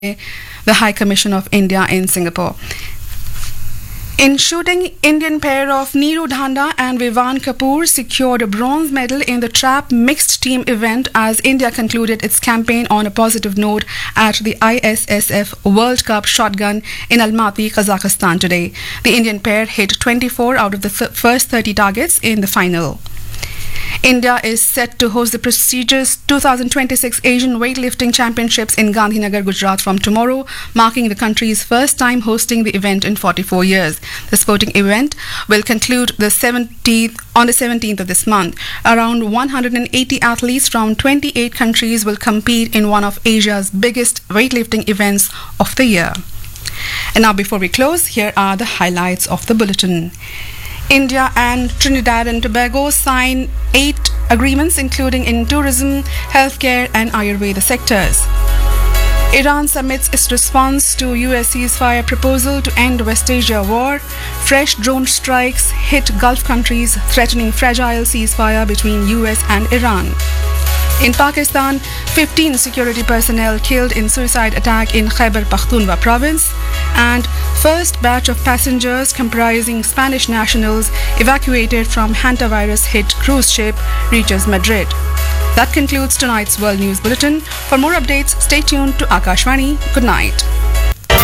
the High Commission of India in Singapore. In shooting, Indian pair of Neeru Dhanda and Vivan Kapoor secured a bronze medal in the trap mixed team event as India concluded its campaign on a positive note at the ISSF World Cup Shotgun in Almaty, Kazakhstan today. The Indian pair hit 24 out of the first 30 targets in the final. India is set to host the prestigious 2026 Asian Weightlifting Championships in Gandhinagar, Gujarat from tomorrow, marking the country's first time hosting the event in 44 years. The sporting event will conclude on the 17th of this month. Around 180 athletes from 28 countries will compete in one of Asia's biggest weightlifting events of the year. And now before we close, here are the highlights of the bulletin. India and Trinidad and Tobago sign 8 agreements including in tourism, healthcare and Ayurveda sectors. Iran submits its response to US ceasefire proposal to end West Asia war. Fresh drone strikes hit Gulf countries, threatening fragile ceasefire between US and Iran. In Pakistan, 15 security personnel killed in suicide attack in Khyber Pakhtunkhwa province, and first batch of passengers comprising Spanish nationals evacuated from hantavirus-hit cruise ship reaches Madrid. That concludes tonight's World News Bulletin. For more updates, stay tuned to Akashvani. Good night.